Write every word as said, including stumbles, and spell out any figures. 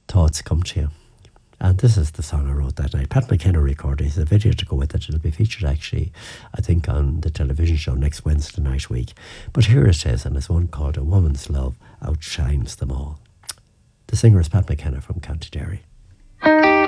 thoughts come to you. And this is the song I wrote that night. Pat McKenna recorded it. There's a video to go with it. It'll be featured actually, I think, on the television show next Wednesday night week. But here it is, and it's one called A Woman's Love Outshines Them All. The singer is Pat McKenna from County Derry.